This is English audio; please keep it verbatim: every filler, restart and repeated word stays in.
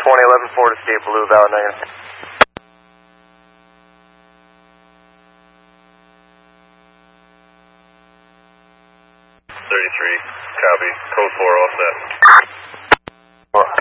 twenty eleven Ford Escape Blue, valid negative. thirty-three, copy. Code four, all set.